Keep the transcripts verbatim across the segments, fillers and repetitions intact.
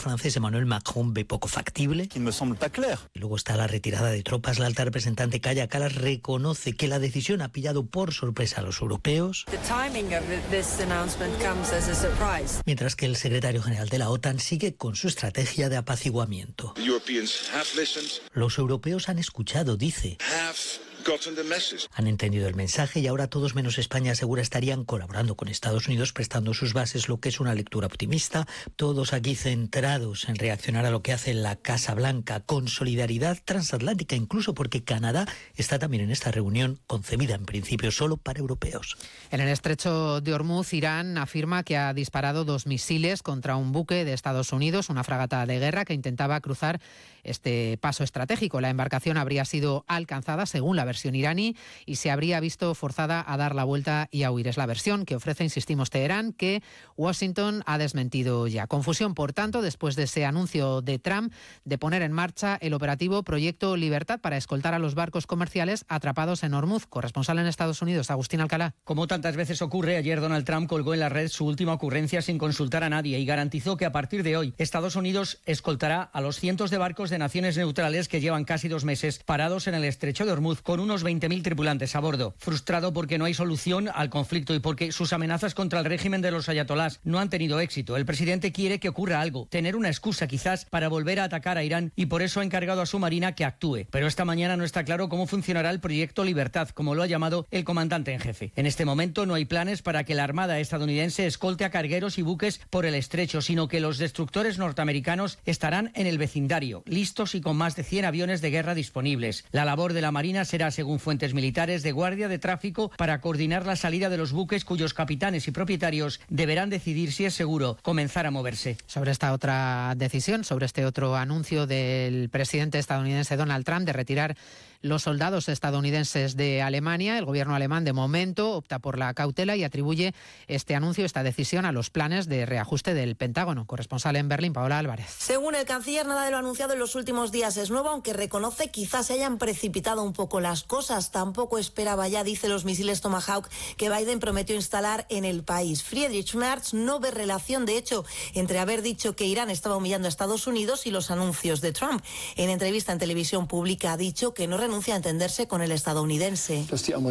francés Emmanuel Macron ve poco factible. Me semble pas clair. Y luego está la retirada de tropas. La alta representante Kaja Kallas reconoce que la decisión ha pillado por sorpresa a los europeos. The timing of this announcement comes as a surprise. Mientras que el secretario general de la OTAN sigue con su estrategia de apaciguamiento. The Europeans have listened. Los europeos han escuchado, dice. Have gotten the message. Han entendido el mensaje y ahora todos menos España asegura estarían colaborando con Estados Unidos prestando sus bases, lo que es una lectura optimista. Todos aquí centrados en reaccionar a lo que hace la Casa Blanca con solidaridad transatlántica, incluso porque Canadá está también en esta reunión concebida en principio solo para europeos. En el estrecho de Hormuz, Irán afirma que ha disparado dos misiles contra un buque de Estados Unidos, una fragata de guerra que intentaba cruzar este paso estratégico. La embarcación habría sido alcanzada según la versión iraní y se habría visto forzada a dar la vuelta y a huir. Es la versión que ofrece, insistimos, Teherán, que Washington ha desmentido ya. Confusión, por tanto, después de ese anuncio de Trump de poner en marcha el operativo Proyecto Libertad para escoltar a los barcos comerciales atrapados en Hormuz. Corresponsal en Estados Unidos, Agustín Alcalá. Como tantas veces ocurre, ayer Donald Trump colgó en la red su última ocurrencia sin consultar a nadie y garantizó que a partir de hoy Estados Unidos escoltará a los cientos de barcos de naciones neutrales que llevan casi dos meses parados en el estrecho de Hormuz con unos veinte mil tripulantes a bordo. Frustrado porque no hay solución al conflicto y porque sus amenazas contra el régimen de los ayatolás no han tenido éxito, el presidente quiere que ocurra algo, tener una excusa quizás para volver a atacar a Irán y por eso ha encargado a su marina que actúe. Pero esta mañana no está claro cómo funcionará el proyecto Libertad, como lo ha llamado el comandante en jefe. En este momento no hay planes para que la Armada estadounidense escolte a cargueros y buques por el estrecho, sino que los destructores norteamericanos estarán en el vecindario, listos y con más de cien aviones de guerra disponibles. La labor de la Marina será, según fuentes militares, de guardia de tráfico para coordinar la salida de los buques cuyos capitanes y propietarios deberán decidir si es seguro comenzar a moverse. Sobre esta otra decisión, sobre este otro anuncio del presidente estadounidense Donald Trump de retirar los soldados estadounidenses de Alemania, el gobierno alemán de momento opta por la cautela y atribuye este anuncio, esta decisión, a los planes de reajuste del Pentágono. Corresponsal en Berlín, Paola Álvarez. Según el canciller, nada de lo anunciado en los últimos días es nuevo, aunque reconoce quizás se hayan precipitado un poco las cosas. Tampoco esperaba ya, dice, los misiles Tomahawk que Biden prometió instalar en el país. Friedrich Merz no ve relación, de hecho, entre haber dicho que Irán estaba humillando a Estados Unidos y los anuncios de Trump. En entrevista en televisión pública ha dicho que no renuncia a entenderse con el estadounidense.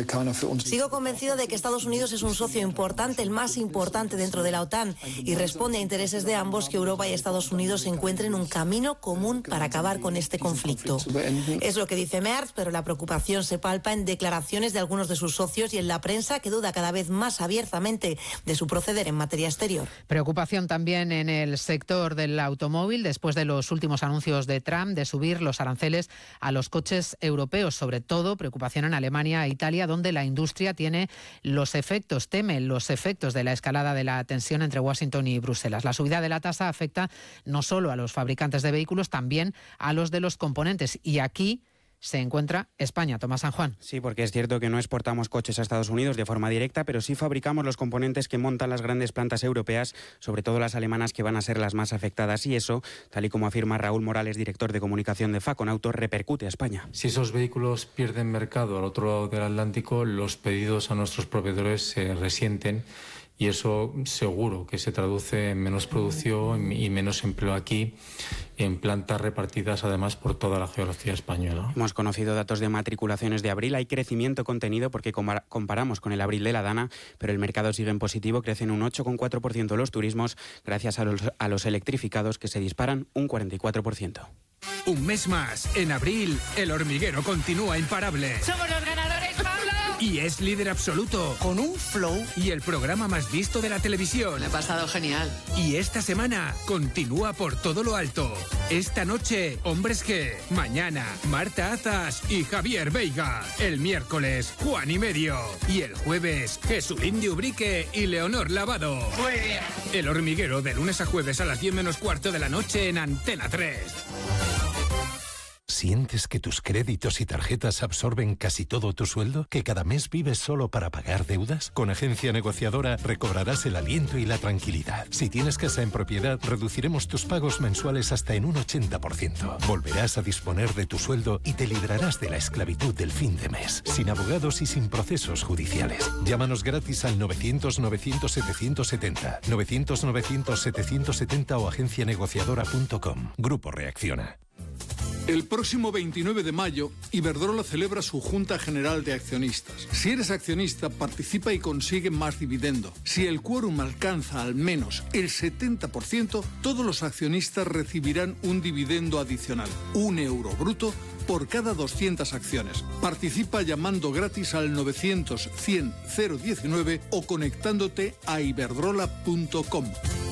Sigo convencido de que Estados Unidos es un socio importante, el más importante dentro de la OTAN, y responde a intereses de ambos que Europa y Estados Unidos encuentren un camino común para acabar con este conflicto. Es lo que dice Merz, pero la preocupación se palpa en declaraciones de algunos de sus socios y en la prensa, que duda cada vez más abiertamente de su proceder en materia exterior. Preocupación también en el sector del automóvil después de los últimos anuncios de Trump de subir los aranceles a los coches europeos. Sobre todo preocupación en Alemania e Italia, donde la industria tiene los efectos, teme los efectos de la escalada de la tensión entre Washington y Bruselas. La subida de la tasa afecta no solo a los fabricantes de vehículos, también a los de los componentes. Y aquí se encuentra España. Tomás San Juan. Sí, porque es cierto que no exportamos coches a Estados Unidos de forma directa, pero sí fabricamos los componentes que montan las grandes plantas europeas, sobre todo las alemanas, que van a ser las más afectadas. Y eso, tal y como afirma Raúl Morales, director de comunicación de Faconauto, repercute a España. Si esos vehículos pierden mercado al otro lado del Atlántico, los pedidos a nuestros proveedores se resienten. Y eso seguro que se traduce en menos producción y menos empleo aquí, en plantas repartidas además por toda la geografía española. Hemos conocido datos de matriculaciones de abril. Hay crecimiento contenido porque comparamos con el abril de la Dana, pero el mercado sigue en positivo. Crecen un ocho coma cuatro por ciento los turismos gracias a los, a los electrificados, que se disparan un cuarenta y cuatro por ciento. Un mes más. En abril, El Hormiguero continúa imparable. ¡Somos los ganadores, Pablo! Y es líder absoluto. Con un flow. Y el programa más visto de la televisión. Me he pasado genial. Y esta semana continúa por todo lo alto. Esta noche, Hombres G. Mañana, Marta Azas y Javier Veiga. El miércoles, Juan y Medio. Y el jueves, Jesulín de Ubrique y Leonor Lavado. Muy bien. El Hormiguero, de lunes a jueves a las diez menos cuarto de la noche en Antena tres. ¿Sientes que tus créditos y tarjetas absorben casi todo tu sueldo? ¿Que cada mes vives solo para pagar deudas? Con Agencia Negociadora recobrarás el aliento y la tranquilidad. Si tienes casa en propiedad, reduciremos tus pagos mensuales hasta en un ochenta por ciento. Volverás a disponer de tu sueldo y te librarás de la esclavitud del fin de mes, sin abogados y sin procesos judiciales. Llámanos gratis al novecientos novecientos setecientos setenta, novecientos novecientos setecientos setenta o agencia negociadora punto com. Grupo Reacciona. El próximo veintinueve de mayo, Iberdrola celebra su Junta General de Accionistas. Si eres accionista, participa y consigue más dividendo. Si el quórum alcanza al menos el setenta por ciento, todos los accionistas recibirán un dividendo adicional, un euro bruto, por cada doscientas acciones. Participa llamando gratis al novecientos cien cero diecinueve o conectándote a iberdrola punto com.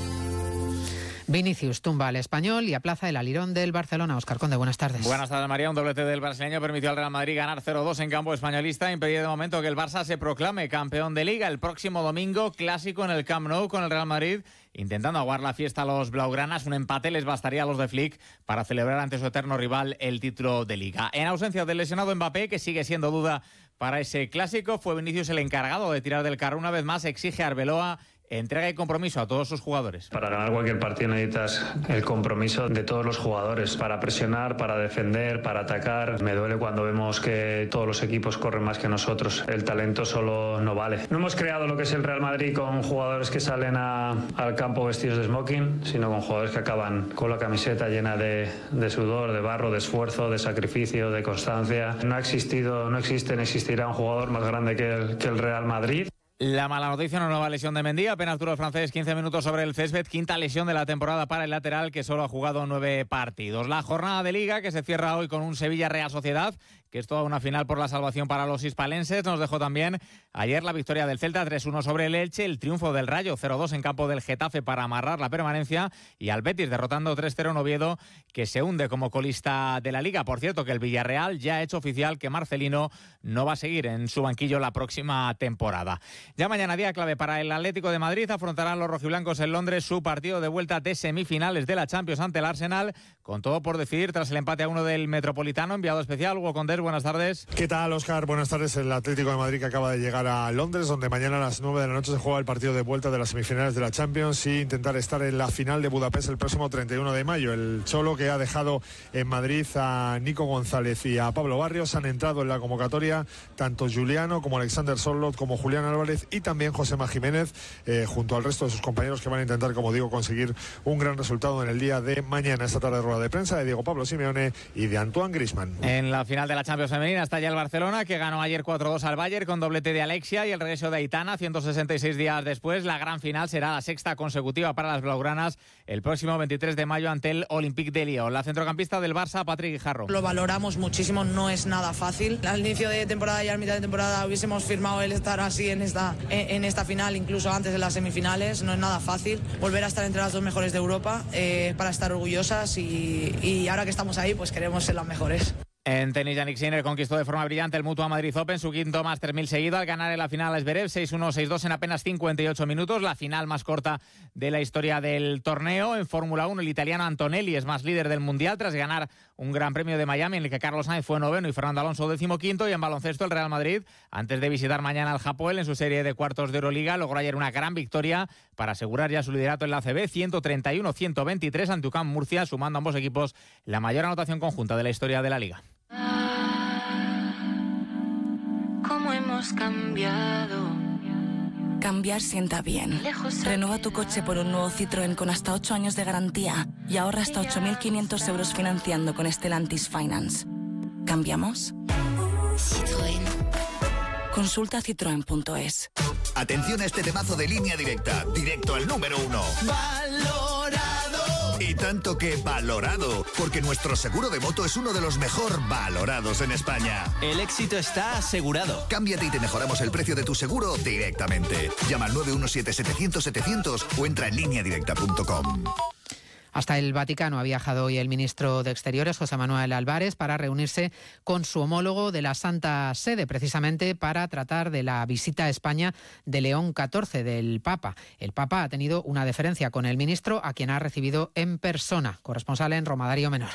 Vinicius tumba al Español y aplaza el alirón del Barcelona. Óscar Conde, buenas tardes. Buenas tardes, María. Un doblete del brasileño permitió al Real Madrid ganar cero dos en campo españolista, impedido de momento que el Barça se proclame campeón de Liga. El próximo domingo, clásico en el Camp Nou con el Real Madrid, intentando aguar la fiesta a los blaugranas. Un empate les bastaría a los de Flick para celebrar ante su eterno rival el título de Liga. En ausencia del lesionado Mbappé, que sigue siendo duda para ese clásico, fue Vinicius el encargado de tirar del carro una vez más. Exige a Arbeloa entrega y compromiso a todos sus jugadores. Para ganar cualquier partido necesitas el compromiso de todos los jugadores para presionar, para defender, para atacar. Me duele cuando vemos que todos los equipos corren más que nosotros. El talento solo no vale. No hemos creado lo que es el Real Madrid con jugadores que salen a, al campo vestidos de smoking, sino con jugadores que acaban con la camiseta llena de, de sudor, de barro, de esfuerzo, de sacrificio, de constancia. No ha existido, no existe, ni existirá un jugador más grande que el, que el Real Madrid. La mala noticia, una nueva lesión de Mendy, apenas duró el francés quince minutos sobre el césped, quinta lesión de la temporada para el lateral que solo ha jugado nueve partidos. La jornada de Liga que se cierra hoy con un Sevilla-Real Sociedad, que es toda una final por la salvación para los hispalenses. Nos dejó también ayer la victoria del Celta tres uno sobre el Elche, el triunfo del Rayo cero dos en campo del Getafe para amarrar la permanencia y al Betis derrotando tres cero en Oviedo, que se hunde como colista de la Liga. Por cierto, que el Villarreal ya ha hecho oficial que Marcelino no va a seguir en su banquillo la próxima temporada. Ya mañana día clave para el Atlético de Madrid. Afrontarán los rojiblancos en Londres su partido de vuelta de semifinales de la Champions ante el Arsenal, con todo por decidir tras el empate a uno del Metropolitano. Enviado especial, Hugo Condés, buenas tardes. ¿Qué tal, Óscar? Buenas tardes. El Atlético de Madrid que acaba de llegar a Londres, donde mañana a las nueve de la noche se juega el partido de vuelta de las semifinales de la Champions y intentar estar en la final de Budapest el próximo treinta y uno de mayo. El Cholo, que ha dejado en Madrid a Nico González y a Pablo Barrios, han entrado en la convocatoria tanto Juliano como Alexander Sörloth como Julián Álvarez y también Josema Jiménez, eh, junto al resto de sus compañeros que van a intentar, como digo, conseguir un gran resultado en el día de mañana. Esta tarde, rueda de prensa de Diego Pablo Simeone y de Antoine Griezmann. En la final de la Champions femenina está ya el Barcelona, que ganó ayer cuatro dos al Bayern con doblete de Alexia y el regreso de Aitana ciento sesenta y seis días después. La gran final será la sexta consecutiva para las blaugranas el próximo veintitrés de mayo ante el Olympique de Lyon. La centrocampista del Barça, Patrick Guijarro. Lo valoramos muchísimo, no es nada fácil. Al inicio de temporada y a mitad de temporada hubiésemos firmado el estar así en esta, en esta final, incluso antes de las semifinales. No es nada fácil volver a estar entre las dos mejores de Europa, eh, para estar orgullosas y, y ahora que estamos ahí pues queremos ser las mejores. En tenis, Jannik Sinner conquistó de forma brillante el Mutua Madrid Open, su quinto Masters mil seguido, al ganar en la final a Zverev seis uno seis dos en apenas cincuenta y ocho minutos, la final más corta de la historia del torneo. En Fórmula uno, el italiano Antonelli es más líder del Mundial tras ganar un Gran Premio de Miami en el que Carlos Sainz fue noveno y Fernando Alonso decimoquinto. Y en baloncesto, el Real Madrid, antes de visitar mañana al Hapoel en su serie de cuartos de Euroliga, logró ayer una gran victoria para asegurar ya su liderato en la A C B, ciento treinta y uno a ciento veintitrés ante U C A M Murcia, sumando a ambos equipos la mayor anotación conjunta de la historia de la Liga. ¿Cómo hemos cambiado? Cambiar sienta bien. Renueva tu coche por un nuevo Citroën con hasta ocho años de garantía y ahorra hasta ocho mil quinientos euros financiando con Stellantis Finance. ¿Cambiamos? Citroën. Consulta citroen punto es. Atención a este temazo de Línea Directa, directo al número uno. ¡Valorado! Y tanto que valorado, porque nuestro seguro de moto es uno de los mejor valorados en España. El éxito está asegurado. Cámbiate y te mejoramos el precio de tu seguro directamente. Llama al nueve uno siete setecientos setecientos o entra en línea directa punto com. Hasta el Vaticano ha viajado hoy el ministro de Exteriores, José Manuel Álvarez, para reunirse con su homólogo de la Santa Sede, precisamente para tratar de la visita a España de León catorce, del Papa. El Papa ha tenido una deferencia con el ministro, a quien ha recibido en persona. Corresponsal en Roma, Darío Menor.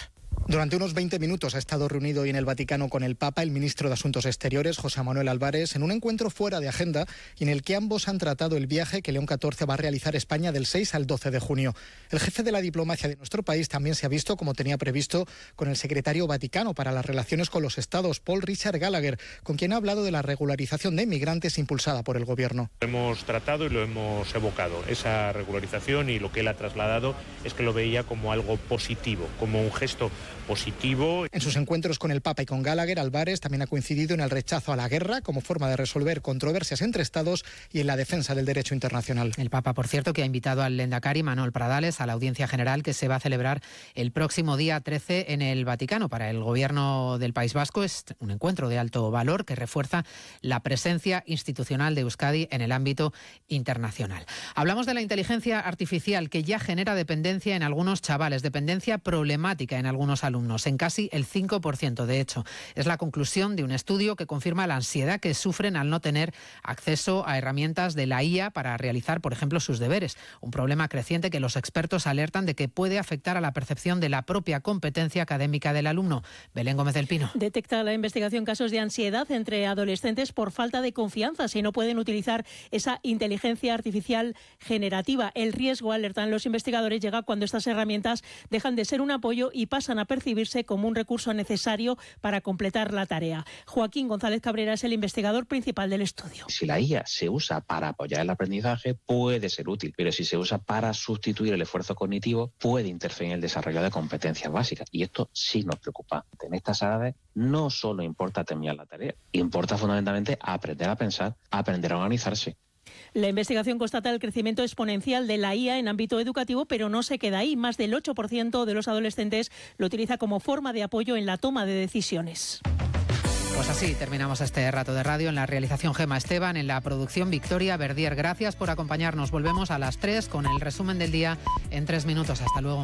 Durante unos veinte minutos ha estado reunido hoy en el Vaticano con el Papa, el ministro de Asuntos Exteriores, José Manuel Álvarez, en un encuentro fuera de agenda y en el que ambos han tratado el viaje que León catorce va a realizar a España del seis al doce de junio. El jefe de la diplomacia de nuestro país también se ha visto, como tenía previsto, con el secretario vaticano para las relaciones con los estados, Paul Richard Gallagher, con quien ha hablado de la regularización de inmigrantes impulsada por el gobierno. Hemos tratado y lo hemos evocado, esa regularización, y lo que él ha trasladado es que lo veía como algo positivo, como un gesto positivo. En sus encuentros con el Papa y con Gallagher, Álvarez también ha coincidido en el rechazo a la guerra como forma de resolver controversias entre estados y en la defensa del derecho internacional. El Papa, por cierto, que ha invitado al Lehendakari Manuel Pradales a la audiencia general que se va a celebrar el próximo día trece en el Vaticano. Para el gobierno del País Vasco es un encuentro de alto valor que refuerza la presencia institucional de Euskadi en el ámbito internacional. Hablamos de la inteligencia artificial que ya genera dependencia en algunos chavales, dependencia problemática en algunos alumnos. En casi el cinco por ciento, de hecho. Es la conclusión de un estudio que confirma la ansiedad que sufren al no tener acceso a herramientas de la I A para realizar, por ejemplo, sus deberes. Un problema creciente que los expertos alertan de que puede afectar a la percepción de la propia competencia académica del alumno. Belén Gómez del Pino. Detecta la investigación casos de ansiedad entre adolescentes por falta de confianza si no pueden utilizar esa inteligencia artificial generativa. El riesgo, alertan los investigadores, llega cuando estas herramientas dejan de ser un apoyo y pasan a percibirse como un recurso necesario para completar la tarea. Joaquín González Cabrera es el investigador principal del estudio. Si la I A se usa para apoyar el aprendizaje, puede ser útil, pero si se usa para sustituir el esfuerzo cognitivo, puede interferir en el desarrollo de competencias básicas. Y esto sí nos preocupa. En estas edades no solo importa terminar la tarea, importa fundamentalmente aprender a pensar, aprender a organizarse. La investigación constata el crecimiento exponencial de la I A en ámbito educativo, pero no se queda ahí. Más del ocho por ciento de los adolescentes lo utiliza como forma de apoyo en la toma de decisiones. Pues así terminamos este rato de radio. En la realización Gema Esteban, en la producción Victoria Verdier. Gracias por acompañarnos. Volvemos a las tres con el resumen del día en tres minutos. Hasta luego.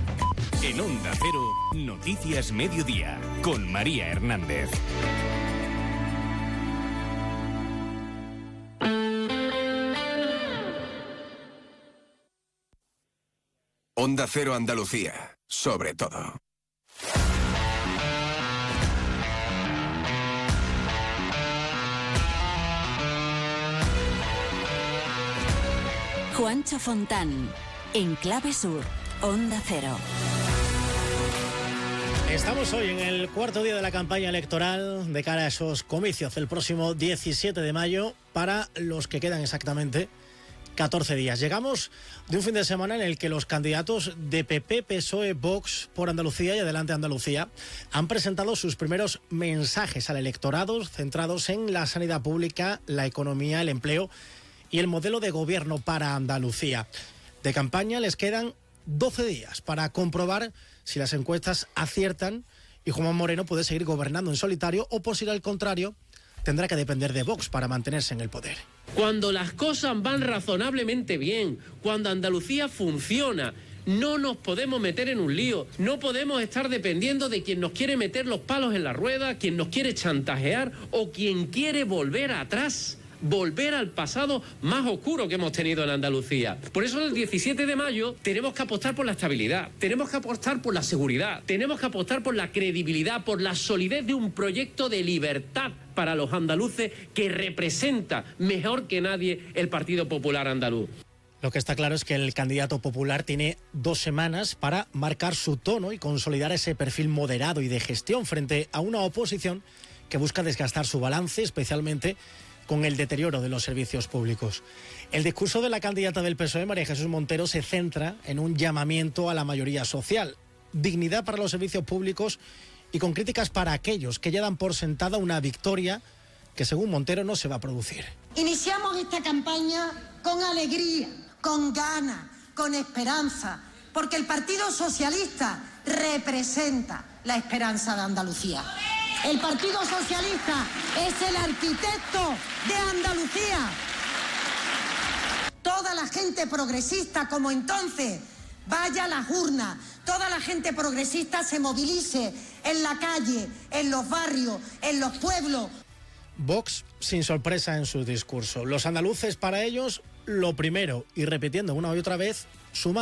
En Onda Cero, Noticias Mediodía, con María Hernández. Onda Cero Andalucía, sobre todo. Juancho Fontán, en Clave Sur, Onda Cero. Estamos hoy en el cuarto día de la campaña electoral de cara a esos comicios el próximo diecisiete de mayo, para los que quedan exactamente catorce días. Llegamos de un fin de semana en el que los candidatos de P P, P S O E, Vox por Andalucía y Adelante Andalucía han presentado sus primeros mensajes al electorado centrados en la sanidad pública, la economía, el empleo y el modelo de gobierno para Andalucía. De campaña les quedan doce días para comprobar si las encuestas aciertan y Juanma Moreno puede seguir gobernando en solitario, o por si al contrario tendrá que depender de Vox para mantenerse en el poder. Cuando las cosas van razonablemente bien, cuando Andalucía funciona, no nos podemos meter en un lío, no podemos estar dependiendo de quien nos quiere meter los palos en la rueda, quien nos quiere chantajear o quien quiere volver atrás, volver al pasado más oscuro que hemos tenido en Andalucía. Por eso el diecisiete de mayo tenemos que apostar por la estabilidad, tenemos que apostar por la seguridad, tenemos que apostar por la credibilidad, por la solidez de un proyecto de libertad para los andaluces que representa mejor que nadie el Partido Popular Andaluz. Lo que está claro es que el candidato popular tiene dos semanas para marcar su tono y consolidar ese perfil moderado y de gestión frente a una oposición que busca desgastar su balance, especialmente con el deterioro de los servicios públicos. El discurso de la candidata del P S O E, María Jesús Montero, se centra en un llamamiento a la mayoría social, dignidad para los servicios públicos y con críticas para aquellos que ya dan por sentada una victoria que, según Montero, no se va a producir. Iniciamos esta campaña con alegría, con ganas, con esperanza, porque el Partido Socialista representa la esperanza de Andalucía. El Partido Socialista es el arquitecto de Andalucía. Toda la gente progresista, como entonces, vaya a las urnas. Toda la gente progresista se movilice en la calle, en los barrios, en los pueblos. Vox, sin sorpresa en su discurso. Los andaluces, para ellos, lo primero, y repitiendo una y otra vez su mantra: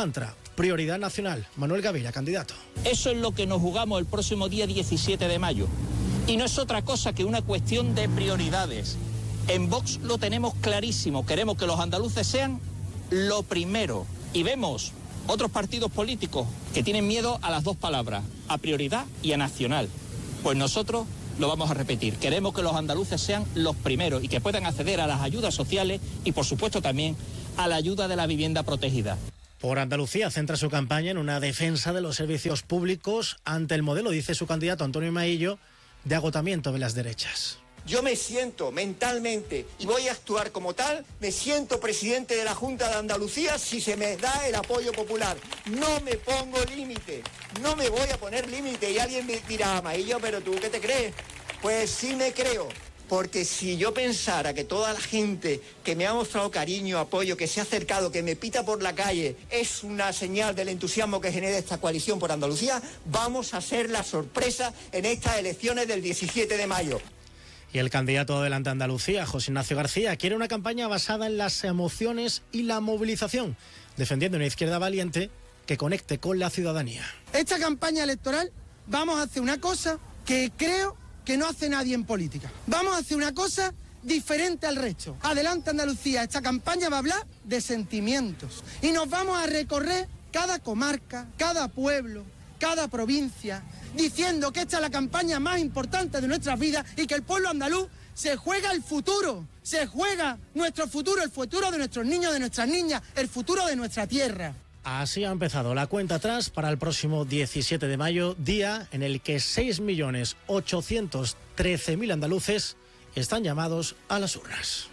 prioridad nacional. Manuel Gavira, candidato. Eso es lo que nos jugamos el próximo día diecisiete de mayo. Y no es otra cosa que una cuestión de prioridades. En Vox lo tenemos clarísimo. Queremos que los andaluces sean lo primero. Y vemos otros partidos políticos que tienen miedo a las dos palabras, a prioridad y a nacional. Pues nosotros lo vamos a repetir. Queremos que los andaluces sean los primeros y que puedan acceder a las ayudas sociales y, por supuesto, también a la ayuda de la vivienda protegida. Por Andalucía centra su campaña en una defensa de los servicios públicos ante el modelo, dice su candidato Antonio Maillo, de agotamiento de las derechas. Yo me siento mentalmente, y voy a actuar como tal, me siento presidente de la Junta de Andalucía si se me da el apoyo popular. No me pongo límite, no me voy a poner límite. Y alguien me dirá, Maillo, ¿pero tú qué te crees? Pues sí me creo, porque si yo pensara que toda la gente que me ha mostrado cariño, apoyo, que se ha acercado, que me pita por la calle, es una señal del entusiasmo que genera esta coalición por Andalucía, vamos a ser la sorpresa en estas elecciones del diecisiete de mayo. Y el candidato Adelante Andalucía, José Ignacio García, quiere una campaña basada en las emociones y la movilización, defendiendo una izquierda valiente que conecte con la ciudadanía. Esta campaña electoral vamos a hacer una cosa que creo que no hace nadie en política. Vamos a hacer una cosa diferente al resto. Adelante Andalucía, esta campaña va a hablar de sentimientos y nos vamos a recorrer cada comarca, cada pueblo, cada provincia, diciendo que esta es la campaña más importante de nuestras vidas y que el pueblo andaluz se juega el futuro, se juega nuestro futuro, el futuro de nuestros niños, de nuestras niñas, el futuro de nuestra tierra. Así ha empezado la cuenta atrás para el próximo diecisiete de mayo, día en el que seis millones ochocientos trece mil andaluces están llamados a las urnas.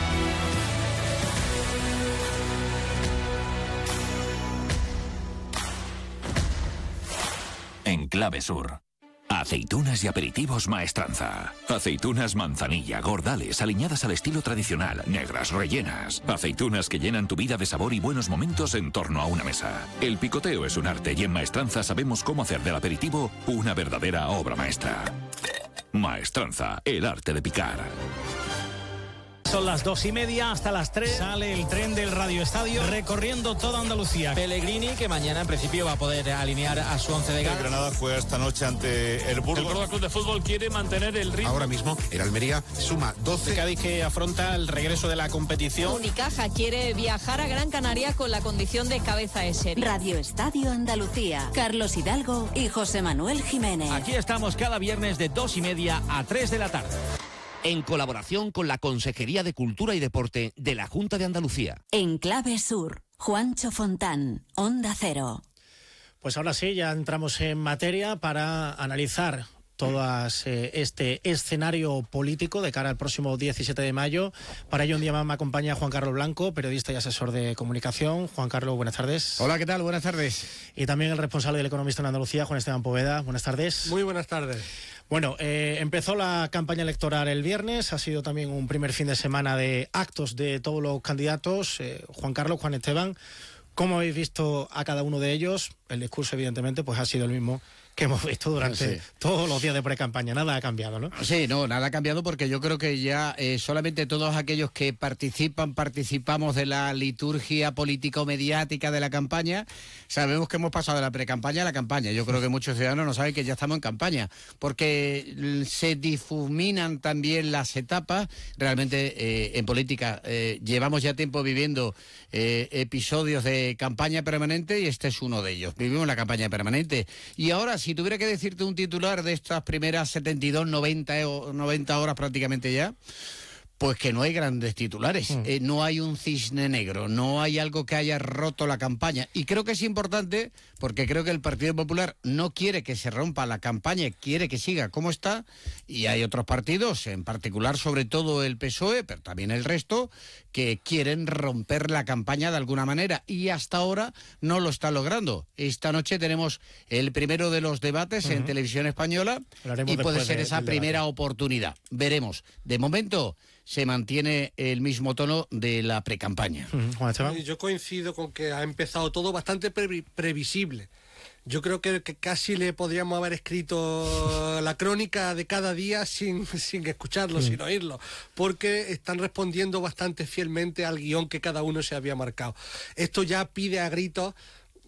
En Clave Sur. Aceitunas y aperitivos Maestranza. Aceitunas manzanilla, gordales, aliñadas al estilo tradicional, negras, rellenas. Aceitunas que llenan tu vida de sabor y buenos momentos en torno a una mesa. El picoteo es un arte y en Maestranza sabemos cómo hacer del aperitivo una verdadera obra maestra. Maestranza, el arte de picar. Son las dos y media, hasta las tres sale el tren del Radio Estadio recorriendo toda Andalucía. Pellegrini, que mañana en principio va a poder alinear a su once de gala. El Granada fue esta noche ante el Burgos. El Córdoba Club de Fútbol quiere mantener el ritmo. Ahora mismo el Almería suma doce. El Cádiz, que afronta el regreso de la competición. Unicaja quiere viajar a Gran Canaria con la condición de cabeza de serie. Radio Estadio Andalucía. Carlos Hidalgo y José Manuel Jiménez. Aquí estamos cada viernes de dos y media a tres de la tarde. En colaboración con la Consejería de Cultura y Deporte de la Junta de Andalucía. En Clave Sur, Juancho Fontán, Onda Cero. Pues ahora sí, ya entramos en materia para analizar todo eh, este escenario político de cara al próximo diecisiete de mayo. Para ello un día más me acompaña Juan Carlos Blanco, periodista y asesor de comunicación. Juan Carlos, buenas tardes. Hola, ¿qué tal? Buenas tardes. Y también el responsable del Economista en Andalucía, Juan Esteban Poveda. Buenas tardes. Muy buenas tardes. Bueno, eh, empezó la campaña electoral el viernes, ha sido también un primer fin de semana de actos de todos los candidatos. Eh, Juan Carlos, Juan Esteban, ¿cómo habéis visto a cada uno de ellos? El discurso, evidentemente, pues ha sido el mismo que hemos visto durante sí. todos los días de pre-campaña. Nada ha cambiado, ¿no? Sí, no, nada ha cambiado porque yo creo que ya eh, solamente todos aquellos que participan, participamos de la liturgia político-mediática de la campaña, sabemos que hemos pasado de la pre-campaña a la campaña. Yo creo que muchos ciudadanos no saben que ya estamos en campaña, porque se difuminan también las etapas. Realmente eh, en política eh, llevamos ya tiempo viviendo eh, episodios de campaña permanente y este es uno de ellos. Vivimos la campaña permanente. Y ahora, si tuviera que decirte un titular de estas primeras setenta y dos, noventa horas prácticamente ya, pues que no hay grandes titulares, mm. eh, no hay un cisne negro, no hay algo que haya roto la campaña. Y creo que es importante porque creo que el Partido Popular no quiere que se rompa la campaña, quiere que siga como está, y hay otros partidos, en particular sobre todo el P S O E, pero también el resto, que quieren romper la campaña de alguna manera y hasta ahora no lo está logrando. Esta noche tenemos el primero de los debates uh-huh. en Televisión Española y puede ser de, esa primera debate. oportunidad. Veremos. De momento se mantiene el mismo tono de la precampaña. Uh-huh. Yo coincido con que ha empezado todo bastante pre- previsible. Yo creo que, que casi le podríamos haber escrito la crónica de cada día sin, sin escucharlo, mm. sin oírlo, porque están respondiendo bastante fielmente al guión que cada uno se había marcado. Esto ya pide a gritos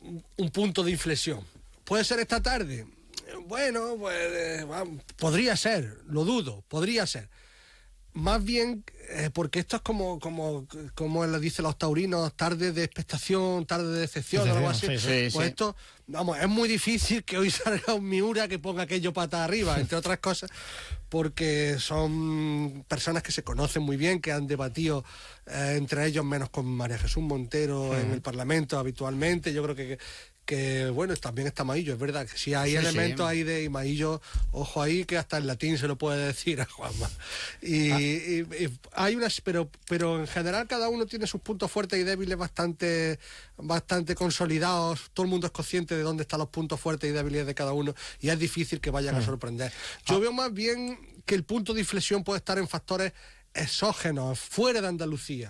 un punto de inflexión. ¿Puede ser esta tarde? Bueno, pues eh, podría ser, lo dudo, podría ser. Más bien, eh, porque esto es como, como, como le dicen los taurinos, tarde de expectación, tarde de decepción, o algo así. Sí, sí, pues sí. esto, vamos, es muy difícil que hoy salga un Miura que ponga aquello pata arriba, entre otras cosas, porque son personas que se conocen muy bien, que han debatido eh, entre ellos, menos con María Jesús Montero Sí. en el Parlamento habitualmente. Yo creo que... que bueno, también está Maillo, es verdad que si hay Sí, elementos sí. ahí de y Maillo, ojo ahí que hasta en latín se lo puede decir a Juanma. Y, Ah. y- y hay unas, pero pero en general cada uno tiene sus puntos fuertes y débiles bastante bastante consolidados. Todo el mundo es consciente de dónde están los puntos fuertes y débiles de cada uno y es difícil que vayan a sorprender. Yo veo más bien que el punto de inflexión puede estar en factores exógenos, fuera de Andalucía.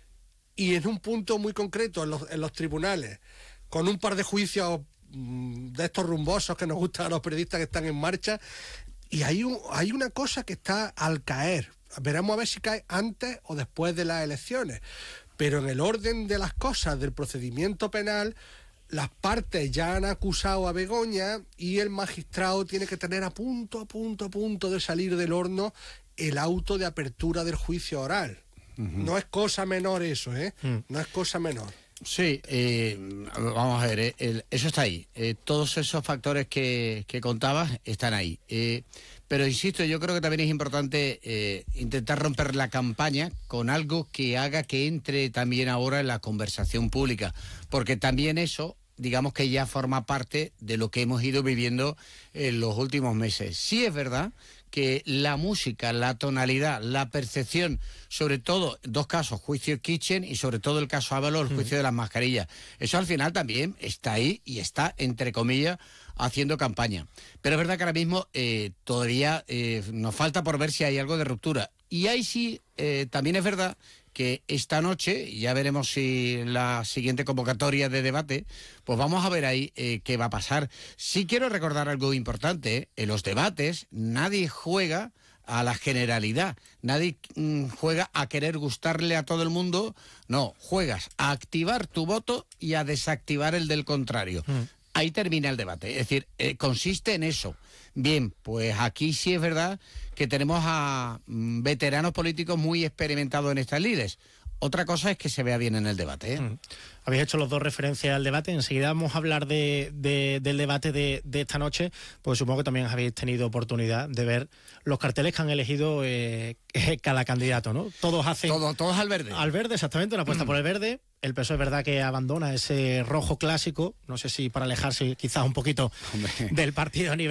Y en un punto muy concreto, en los, en los tribunales, con un par de juicios mm, de estos rumbosos que nos gustan a los periodistas que están en marcha, y hay, un, hay una cosa que está al caer. Veremos a ver si cae antes o después de las elecciones. Pero en el orden de las cosas del procedimiento penal, las partes ya han acusado a Begoña y el magistrado tiene que tener a punto, a punto, a punto de salir del horno el auto de apertura del juicio oral. Uh-huh. No es cosa menor eso, ¿eh? Uh-huh. No es cosa menor. Sí, eh, vamos a ver, eh, el, eso está ahí. Eh, todos esos factores que, que contabas están ahí. Eh, pero insisto, yo creo que también es importante eh, intentar romper la campaña con algo que haga que entre también ahora en la conversación pública. Porque también eso, digamos que ya forma parte de lo que hemos ido viviendo en los últimos meses. Sí es verdad que la música, la tonalidad, la percepción, sobre todo, dos casos, juicio Kitchen y sobre todo el caso Ábalos, el juicio mm. de las mascarillas, eso al final también está ahí y está, entre comillas, haciendo campaña. Pero es verdad que ahora mismo eh, todavía eh, nos falta por ver si hay algo de ruptura. Y ahí sí, eh, también es verdad que esta noche, ya veremos si la siguiente convocatoria de debate, pues vamos a ver ahí eh, qué va a pasar. Sí quiero recordar algo importante, ¿eh? En los debates nadie juega a la generalidad, nadie mmm, juega a querer gustarle a todo el mundo, no, juegas a activar tu voto y a desactivar el del contrario. Mm. Ahí termina el debate, es decir, eh, consiste en eso. Bien, pues aquí sí es verdad que tenemos a mm, veteranos políticos muy experimentados en estas lides. Otra cosa es que se vea bien en el debate, ¿eh? Mm. Habéis hecho los dos referencia al debate. Enseguida vamos a hablar de, de, del debate de, de esta noche, pues supongo que también habéis tenido oportunidad de ver los carteles que han elegido eh, cada candidato, ¿no? Todos hacen... Todo, todos al verde. Al verde, exactamente, una apuesta mm. por el verde. El P S O E es verdad que abandona ese rojo clásico, no sé si para alejarse quizás un poquito Hombre. del partido a nivel